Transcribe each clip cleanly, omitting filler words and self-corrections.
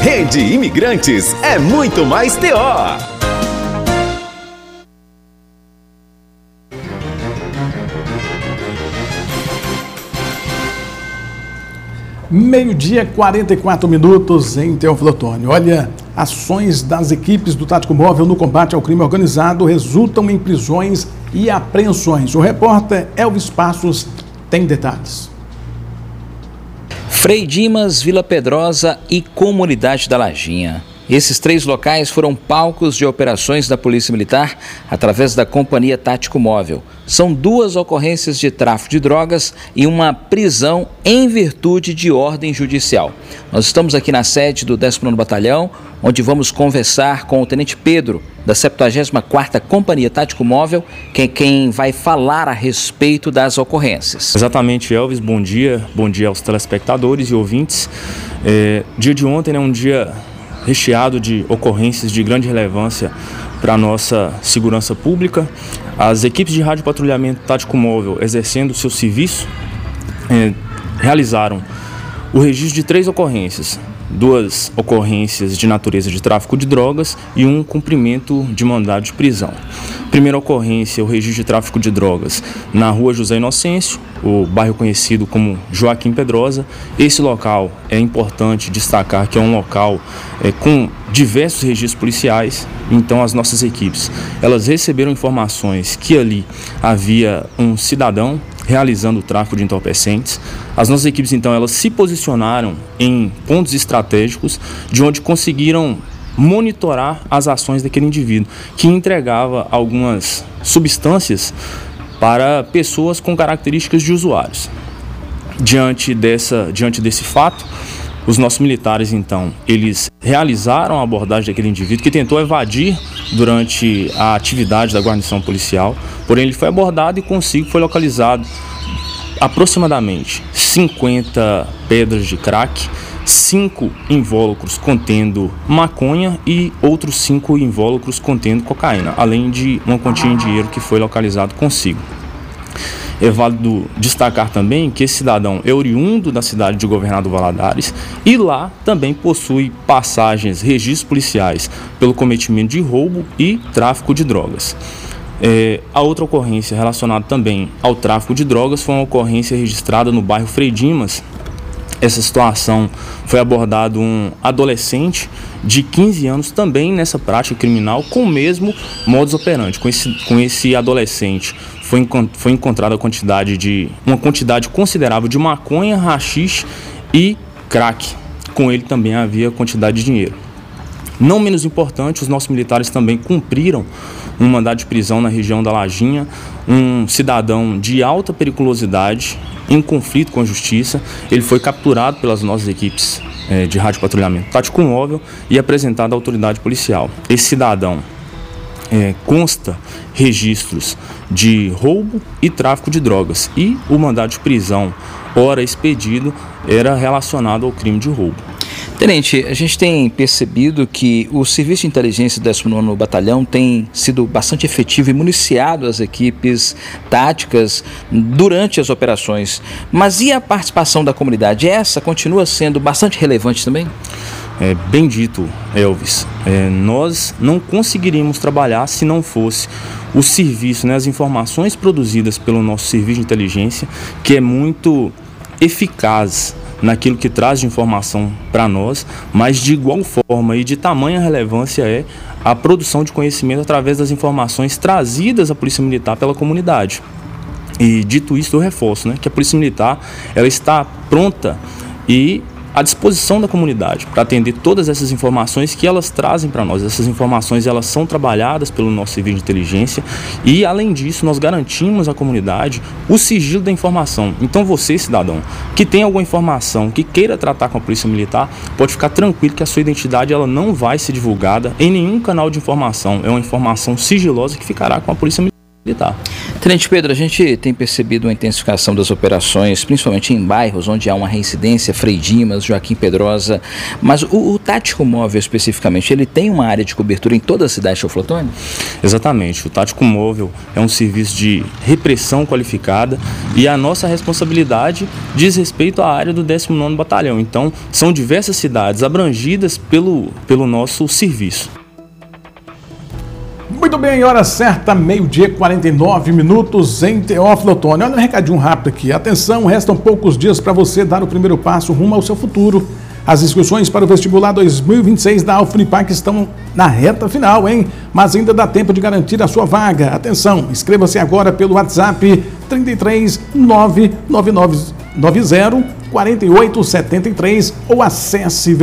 Rede Imigrantes é muito mais TO. Meio-dia, 44 minutos em Teófilo Otoni. Olha, ações das equipes do Tático Móvel no combate ao crime organizado resultam em prisões e apreensões. O repórter Elvis Passos tem detalhes. Frei Dimas, Vila Pedrosa e Comunidade da Lajinha. Esses 3 locais foram palcos de operações da Polícia Militar através da Companhia Tático Móvel. São 2 ocorrências de tráfico de drogas e uma prisão em virtude de ordem judicial. Nós estamos aqui na sede do 19º Batalhão, onde vamos conversar com o Tenente Pedro, da 74ª Companhia Tático Móvel, que é quem vai falar a respeito das ocorrências. Exatamente, Elvis. Bom dia aos telespectadores e ouvintes. Dia de ontem é um dia recheado de ocorrências de grande relevância para a nossa segurança pública. As equipes de rádio patrulhamento tático móvel, exercendo seu serviço, realizaram o registro de 3 ocorrências. 2 ocorrências de natureza de tráfico de drogas e um cumprimento de mandado de prisão. Primeira ocorrência, o registro de tráfico de drogas na rua José Inocêncio, o bairro conhecido como Joaquim Pedrosa. Esse local é importante destacar que é um local com diversos registros policiais. Então as nossas equipes, elas receberam informações que ali havia um cidadão realizando o tráfico de entorpecentes. As nossas equipes, então, elas se posicionaram em pontos estratégicos de onde conseguiram monitorar as ações daquele indivíduo, que entregava algumas substâncias para pessoas com características de usuários. Diante desse fato, os nossos militares, então, eles realizaram a abordagem daquele indivíduo que tentou evadir durante a atividade da guarnição policial, porém ele foi abordado e consigo foi localizado aproximadamente 50 pedras de crack, 5 invólucros contendo maconha e outros 5 invólucros contendo cocaína, além de uma quantia em dinheiro que foi localizado consigo. É válido destacar também que esse cidadão é oriundo da cidade de Governador Valadares e lá também possui passagens, registros policiais pelo cometimento de roubo e tráfico de drogas. A outra ocorrência relacionada também ao tráfico de drogas foi uma ocorrência registrada no bairro Frei Dimas. Essa situação foi abordado um adolescente de 15 anos também nessa prática criminal com o mesmo modus operandi. Com esse adolescente foi encontrada uma quantidade considerável de maconha, haxixe e crack. Com ele também havia quantidade de dinheiro. Não menos importante, os nossos militares também cumpriram um mandado de prisão na região da Lajinha, um cidadão de alta periculosidade, em conflito com a justiça. Ele foi capturado pelas nossas equipes de rádio patrulhamento tático móvel e apresentado à autoridade policial. Esse cidadão consta registros de roubo e tráfico de drogas e o mandado de prisão, ora expedido, era relacionado ao crime de roubo. Tenente, a gente tem percebido que o Serviço de Inteligência do 19º Batalhão tem sido bastante efetivo e municiado as equipes táticas durante as operações. Mas e a participação da comunidade? Essa continua sendo bastante relevante também? Bem dito, Elvis. Nós não conseguiríamos trabalhar se não fosse o serviço, as informações produzidas pelo nosso Serviço de Inteligência, que é muito eficaz naquilo que traz de informação para nós, mas de igual forma e de tamanha relevância é a produção de conhecimento através das informações trazidas à Polícia Militar pela comunidade. E dito isso, eu reforço que a Polícia Militar ela está pronta e à disposição da comunidade para atender todas essas informações que elas trazem para nós. Essas informações elas são trabalhadas pelo nosso serviço de inteligência e, além disso, nós garantimos à comunidade o sigilo da informação. Então você, cidadão, que tem alguma informação, que queira tratar com a Polícia Militar, pode ficar tranquilo que a sua identidade ela não vai ser divulgada em nenhum canal de informação. É uma informação sigilosa que ficará com a Polícia Militar. militar. Tenente Pedro, a gente tem percebido uma intensificação das operações, principalmente em bairros onde há uma reincidência, Frei Dimas, Joaquim Pedrosa, mas o Tático Móvel especificamente, ele tem uma área de cobertura em toda a cidade de Teoflotone? Exatamente, o Tático Móvel é um serviço de repressão qualificada e a nossa responsabilidade diz respeito à área do 19º Batalhão, então são diversas cidades abrangidas pelo nosso serviço. Muito bem, hora certa, meio-dia, 49 minutos em Teófilo Otoni. Olha um recadinho rápido aqui. Atenção, restam poucos dias para você dar o primeiro passo rumo ao seu futuro. As inscrições para o vestibular 2026 da UFNIPAC estão na reta final, hein? Mas ainda dá tempo de garantir a sua vaga. Atenção, inscreva-se agora pelo WhatsApp 33 99990 4873 ou acesse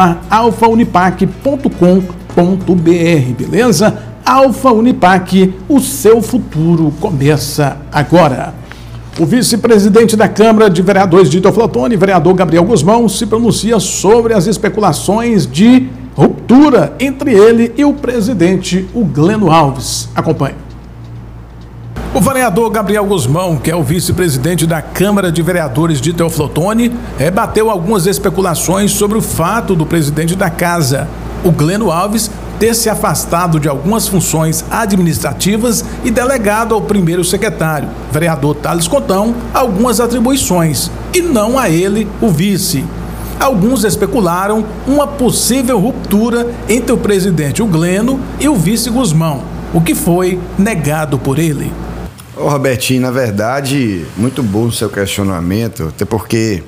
vestibularalfaunipac.com.br, beleza? Alfa Unipac, o seu futuro começa agora. O vice-presidente da Câmara de Vereadores de Teófilo, vereador Gabriel Guzmão, se pronuncia sobre as especulações de ruptura entre ele e o presidente, o Gleno Alves. Acompanhe. O vereador Gabriel Guzmão, que é o vice-presidente da Câmara de Vereadores de Teófilo, rebateu algumas especulações sobre o fato do presidente da casa, o Gleno Alves, ter se afastado de algumas funções administrativas e delegado ao primeiro secretário, vereador Thales Contão, algumas atribuições, e não a ele, o vice. Alguns especularam uma possível ruptura entre o presidente, o Gleno, e o vice Guzmão, o que foi negado por ele. Ô Robertinho, na verdade, muito bom o seu questionamento, até porque,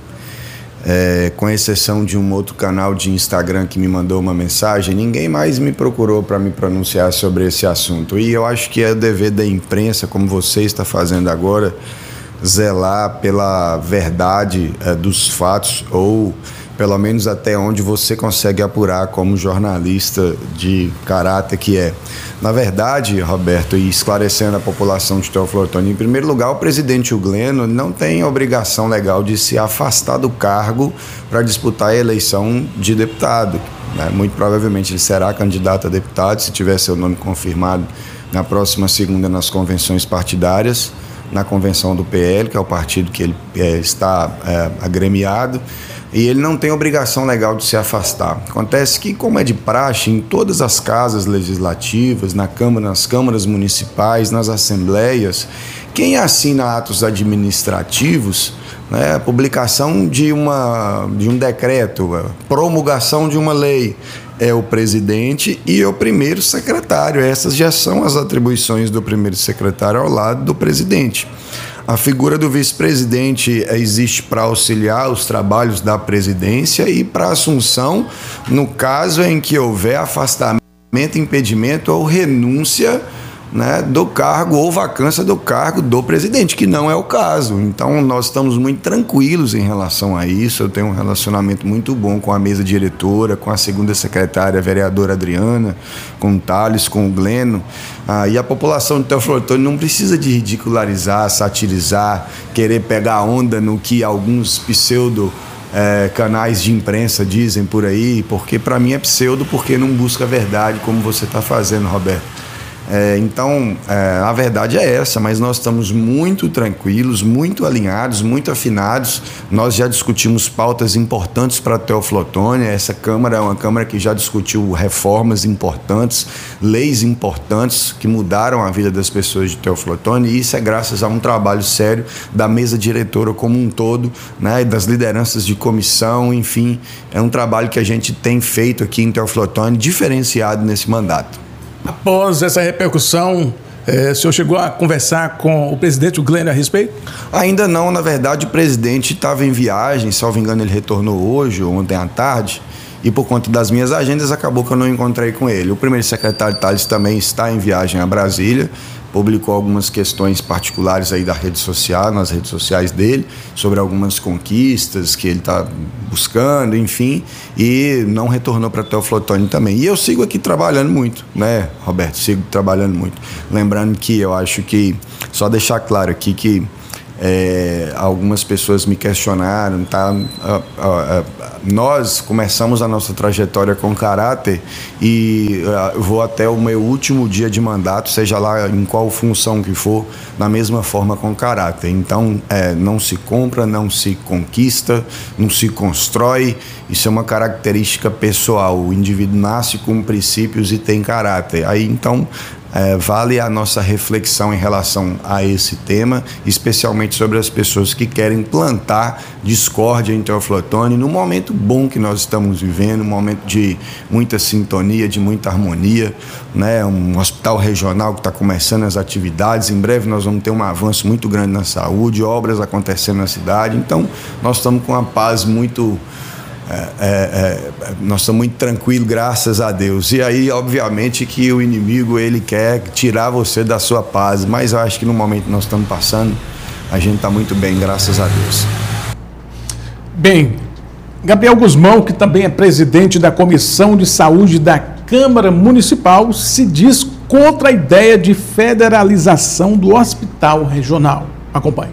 com exceção de um outro canal de Instagram que me mandou uma mensagem, ninguém mais me procurou para me pronunciar sobre esse assunto. E eu acho que é o dever da imprensa, como você está fazendo agora, zelar pela verdade dos fatos, ou pelo menos até onde você consegue apurar como jornalista de caráter que é. Na verdade, Roberto, e esclarecendo a população de Teófilo Otoni, em primeiro lugar, o presidente Gleno não tem obrigação legal de se afastar do cargo para disputar a eleição de deputado, né? Muito provavelmente ele será candidato a deputado, se tiver seu nome confirmado na próxima segunda nas convenções partidárias, na convenção do PL, que é o partido que ele está agremiado, e ele não tem obrigação legal de se afastar. Acontece que, como é de praxe, em todas as casas legislativas, nas câmaras municipais, nas assembleias, quem assina atos administrativos, né, publicação de um decreto, promulgação de uma lei, é o presidente e o primeiro secretário. Essas já são as atribuições do primeiro secretário ao lado do presidente. A figura do vice-presidente existe para auxiliar os trabalhos da presidência e para assunção, no caso em que houver afastamento, impedimento ou renúncia, né, do cargo ou vacância do cargo do presidente, que não é o caso. Então, nós estamos muito tranquilos em relação a isso. Eu tenho um relacionamento muito bom com a mesa diretora, com a segunda secretária, a vereadora Adriana, com o Thales, com o Gleno. E a população de Teófilo Otoni não precisa de ridicularizar, satirizar, querer pegar onda no que alguns canais de imprensa dizem por aí, porque para mim é pseudo, porque não busca a verdade como você está fazendo, Roberto. Então, a verdade é essa, mas nós estamos muito tranquilos, muito alinhados, muito afinados. Nós já discutimos pautas importantes para Teófilo Otoni. Essa Câmara é uma Câmara que já discutiu reformas importantes, leis importantes que mudaram a vida das pessoas de Teófilo Otoni, e isso é graças a um trabalho sério da mesa diretora como um todo, né, e das lideranças de comissão, enfim, é um trabalho que a gente tem feito aqui em Teófilo Otoni, diferenciado nesse mandato. Após essa repercussão, o senhor chegou a conversar com o presidente, o Gleno, a respeito? Ainda não, na verdade o presidente estava em viagem, salvo engano ele retornou hoje ou ontem à tarde, e por conta das minhas agendas acabou que eu não encontrei com ele. O primeiro secretário Thales também está em viagem a Brasília, publicou algumas questões particulares aí da rede social, nas redes sociais dele, sobre algumas conquistas que ele está buscando, enfim, e não retornou para Teófilo Otoni também. E eu sigo aqui trabalhando muito, né, Roberto? Sigo trabalhando muito. Lembrando que eu acho que, só deixar claro aqui que Algumas pessoas me questionaram, tá? Nós começamos a nossa trajetória com karatê e vou até o meu último dia de mandato, seja lá em qual função que for, na mesma forma com karatê. Então, não se compra, não se conquista, não se constrói. Isso é uma característica pessoal. O indivíduo nasce com princípios e tem caráter. Aí, então, vale a nossa reflexão em relação a esse tema, especialmente sobre as pessoas que querem plantar discórdia em Teófilo Otoni, num momento bom que nós estamos vivendo, um momento de muita sintonia, de muita harmonia, né? Um hospital regional que está começando as atividades, em breve nós vamos ter um avanço muito grande na saúde, obras acontecendo na cidade, então nós estamos com uma paz muito... nós estamos muito tranquilos, graças a Deus. E aí, obviamente, que o inimigo ele quer tirar você da sua paz, mas eu acho que no momento que nós estamos passando, a gente está muito bem, graças a Deus. Bem, Gabriel Guzmão, que também é presidente da Comissão de Saúde da Câmara Municipal, se diz contra a ideia de federalização do hospital regional. Acompanhe.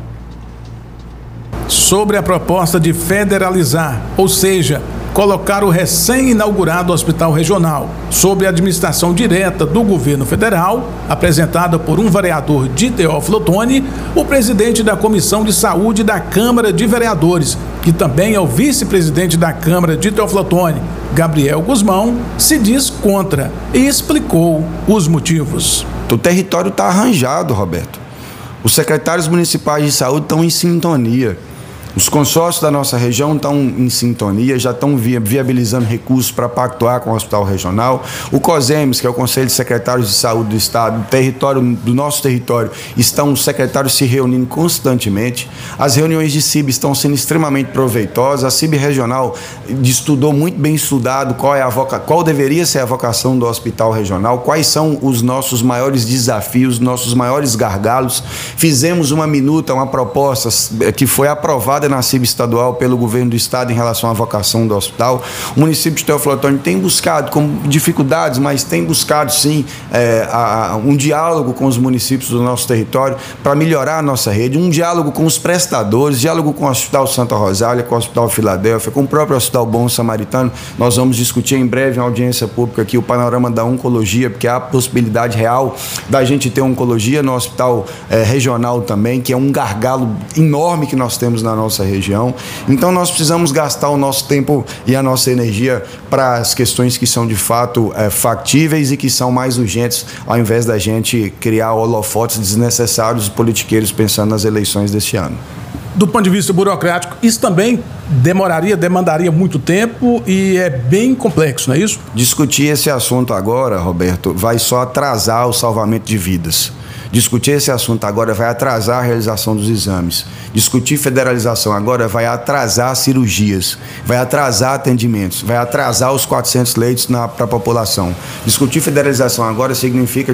Sobre a proposta de federalizar, ou seja, colocar o recém-inaugurado Hospital Regional sob a administração direta do governo federal, apresentada por um vereador de Teófilo Otoni, o presidente da Comissão de Saúde da Câmara de Vereadores, que também é o vice-presidente da Câmara de Teófilo Otoni, Gabriel Guzmão, se diz contra e explicou os motivos. O território está arranjado, Roberto. Os secretários municipais de saúde estão em sintonia. Os consórcios da nossa região estão em sintonia, já estão viabilizando recursos para pactuar com o Hospital Regional. O COSEMES, que é o Conselho de Secretários de Saúde do Estado, do nosso território, estão os secretários se reunindo constantemente. As reuniões de CIB estão sendo extremamente proveitosas. A CIB Regional estudou muito bem estudado qual deveria ser a vocação do Hospital Regional, quais são os nossos maiores desafios, nossos maiores gargalos. Fizemos uma minuta, uma proposta que foi aprovada na CIB estadual pelo governo do estado em relação à vocação do hospital. O município de Teófilo Otoni tem buscado, com dificuldades, mas tem buscado sim um diálogo com os municípios do nosso território para melhorar a nossa rede, um diálogo com os prestadores, diálogo com o Hospital Santa Rosália, com o Hospital Filadélfia, com o próprio Hospital Bom Samaritano. Nós vamos discutir em breve em audiência pública aqui o panorama da oncologia, porque há a possibilidade real da gente ter oncologia no hospital regional também, que é um gargalo enorme que nós temos na nossa região. Então nós precisamos gastar o nosso tempo e a nossa energia para as questões que são de fato factíveis e que são mais urgentes, ao invés da gente criar holofotes desnecessários e politiqueiros pensando nas eleições deste ano. Do ponto de vista burocrático, isso também demandaria muito tempo e é bem complexo, não é isso? Discutir esse assunto agora, Roberto, vai só atrasar o salvamento de vidas. Discutir esse assunto agora vai atrasar a realização dos exames. Discutir federalização agora vai atrasar cirurgias, vai atrasar atendimentos, vai atrasar os 400 leitos para a população. Discutir federalização agora significa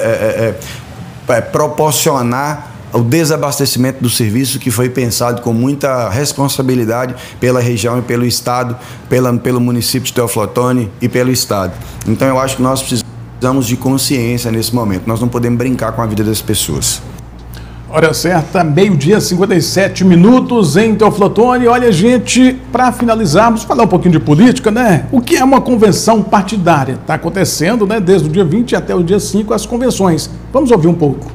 proporcionar o desabastecimento do serviço que foi pensado com muita responsabilidade pela região e pelo estado, pelo município de Teófilo Otoni e pelo estado. Então eu acho que nós precisamos de consciência nesse momento. Nós não podemos brincar com a vida das pessoas. Hora certa, 12h57 em Teófilo Otoni. Olha, gente, para finalizarmos, falar um pouquinho de política, né? O que é uma convenção partidária? Está acontecendo, né? Desde o dia 20 até o dia 5 as convenções. Vamos ouvir um pouco.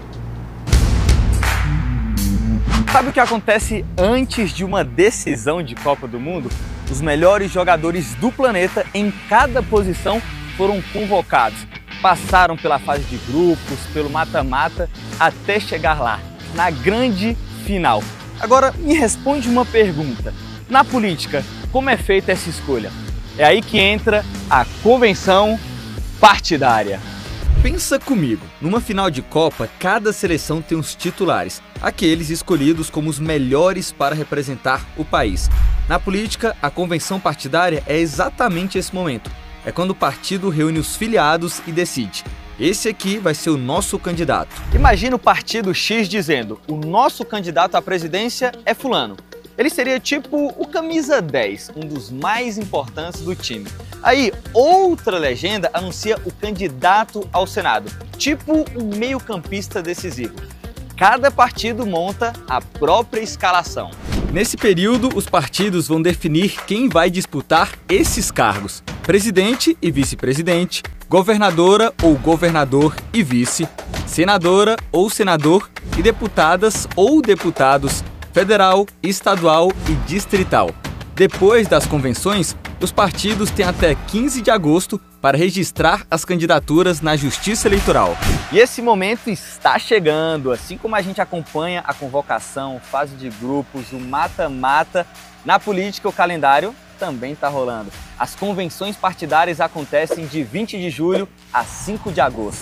Sabe o que acontece antes de uma decisão de Copa do Mundo? Os melhores jogadores do planeta em cada posição foram convocados. Passaram pela fase de grupos, pelo mata-mata, até chegar lá, na grande final. Agora, me responde uma pergunta. Na política, como é feita essa escolha? É aí que entra a convenção partidária. Pensa comigo, numa final de Copa, cada seleção tem os titulares, aqueles escolhidos como os melhores para representar o país. Na política, a convenção partidária é exatamente esse momento. É quando o partido reúne os filiados e decide: esse aqui vai ser o nosso candidato. Imagina o partido X dizendo: o nosso candidato à presidência é fulano. Ele seria tipo o camisa 10, um dos mais importantes do time. Aí, outra legenda anuncia o candidato ao Senado, tipo um meio-campista decisivo. cada partido monta a própria escalação. Nesse período, os partidos vão definir quem vai disputar esses cargos: presidente e vice-presidente, governadora ou governador e vice, senadora ou senador e deputadas ou deputados federal, estadual e distrital. Depois das convenções, os partidos têm até 15 de agosto para registrar as candidaturas na Justiça Eleitoral. E esse momento está chegando, assim como a gente acompanha a convocação, fase de grupos, o mata-mata, na política o calendário também está rolando. As convenções partidárias acontecem de 20 de julho a 5 de agosto.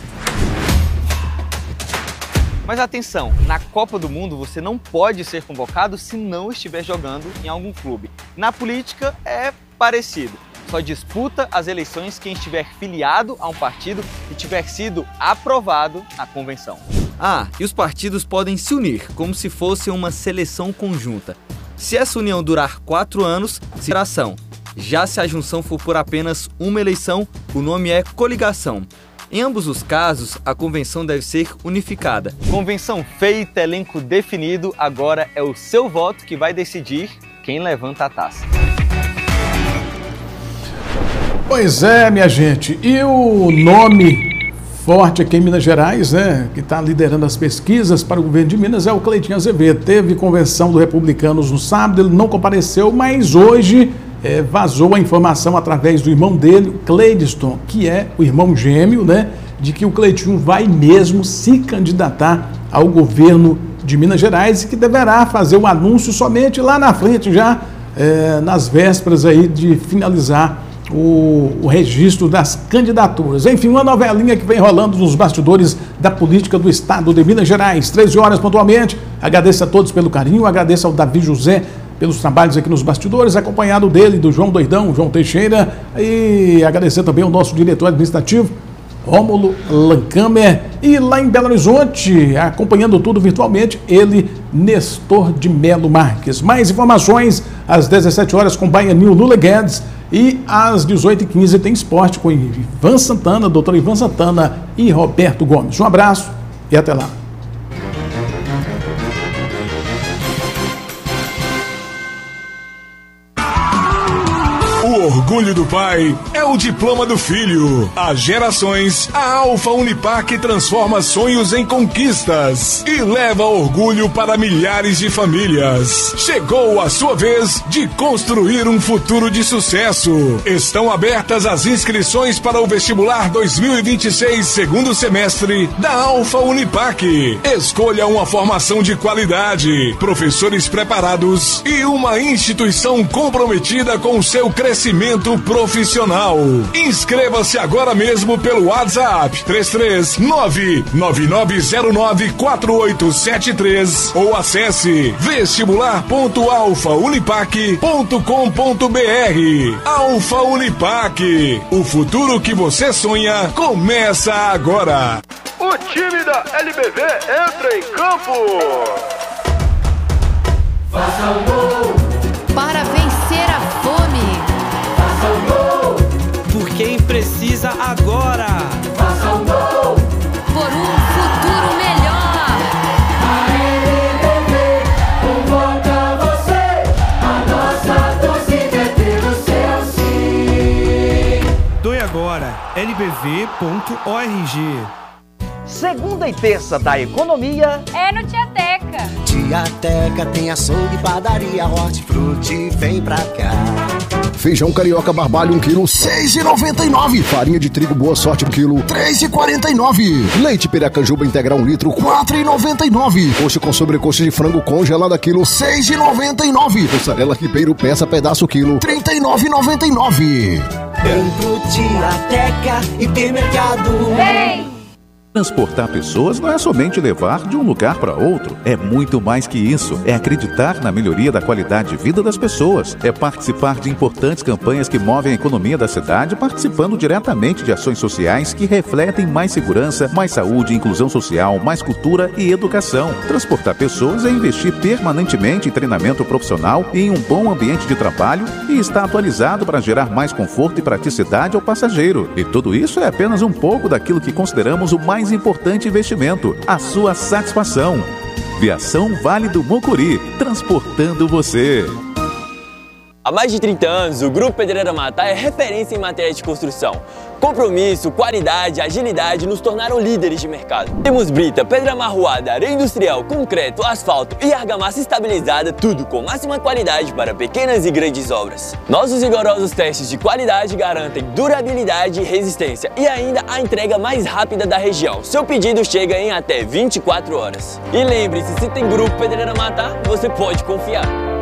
Mas atenção, na Copa do Mundo você não pode ser convocado se não estiver jogando em algum clube. Na política é parecido. Só disputa as eleições quem estiver filiado a um partido e tiver sido aprovado na convenção. E os partidos podem se unir, como se fosse uma seleção conjunta. Se essa união durar 4 anos, será ação. Já se a junção for por apenas uma eleição, o nome é coligação. Em ambos os casos, a convenção deve ser unificada. Convenção feita, elenco definido, agora é o seu voto que vai decidir quem levanta a taça. Pois é, minha gente, e o nome forte aqui em Minas Gerais, né, que está liderando as pesquisas para o governo de Minas é o Cleitinho Azevedo. Teve convenção do Republicanos no sábado, ele não compareceu, mas hoje vazou a informação através do irmão dele, Cleidiston, que é o irmão gêmeo, né, de que o Cleitinho vai mesmo se candidatar ao governo de Minas Gerais e que deverá fazer o anúncio somente lá na frente, já nas vésperas aí de finalizar o registro das candidaturas. Enfim, uma novelinha que vem rolando nos bastidores da política do estado de Minas Gerais. 13 horas pontualmente. Agradeço a todos pelo carinho, agradeço ao Davi José pelos trabalhos aqui nos bastidores, acompanhado dele, do João Doidão, João Teixeira, e agradecer também ao nosso diretor administrativo, Rômulo Lancamer, e lá em Belo Horizonte, acompanhando tudo virtualmente, ele, Nestor de Melo Marques. Mais informações às 17 horas com Baianinho Lula Guedes e às 18h15 tem esporte com Ivan Santana, doutor Ivan Santana e Roberto Gomes. Um abraço e até lá. O orgulho do pai é o diploma do filho. Há gerações, a Alfa Unipac transforma sonhos em conquistas e leva orgulho para milhares de famílias. Chegou a sua vez de construir um futuro de sucesso. Estão abertas as inscrições para o vestibular 2026, segundo semestre da Alfa Unipac. Escolha uma formação de qualidade, professores preparados e uma instituição comprometida com o seu crescimento profissional. Inscreva-se agora mesmo pelo WhatsApp 33999094873 ou acesse vestibular.alfaunipac.com.br. Alfa Unipac, o futuro que você sonha começa agora. O time da LBV entra em campo. Faça um gol para vencer a fome. Faça um gol por quem precisa agora. Faça um gol por um futuro melhor. A LBV convoca você. A nossa torcida é ter o seu sim. Doe agora, lbv.org. Segunda e terça da economia é no Tiateca. Tiateca tem açougue e padaria, hortifruti, vem pra cá. Feijão carioca barbalho 1 kg, 6,99. Farinha de trigo Boa Sorte 1 kg, 3,49. Leite Piracanjuba integral 1 litro, 4,99. Coxa com sobrecoxa de frango congelada quilo, 6,99. Mussarela Ribeiro peça pedaço quilo, 39,99. Vem pro Tiateca Hipermercado. Vem! Transportar pessoas não é somente levar de um lugar para outro, é muito mais que isso. É acreditar na melhoria da qualidade de vida das pessoas, é participar de importantes campanhas que movem a economia da cidade, participando diretamente de ações sociais que refletem mais segurança, mais saúde, inclusão social, mais cultura e educação. Transportar pessoas é investir permanentemente em treinamento profissional e em um bom ambiente de trabalho e estar atualizado para gerar mais conforto e praticidade ao passageiro. E tudo isso é apenas um pouco daquilo que consideramos o mais importante investimento, a sua satisfação. Viação Vale do Mucuri, transportando você. Há mais de 30 anos, o Grupo Pedreira Matá é referência em matéria de construção. Compromisso, qualidade e agilidade nos tornaram líderes de mercado. Temos brita, pedra amarroada, areia industrial, concreto, asfalto e argamassa estabilizada, tudo com máxima qualidade para pequenas e grandes obras. Nossos rigorosos testes de qualidade garantem durabilidade e resistência e ainda a entrega mais rápida da região. Seu pedido chega em até 24 horas. E lembre-se, se tem Grupo Pedreira Matá, você pode confiar.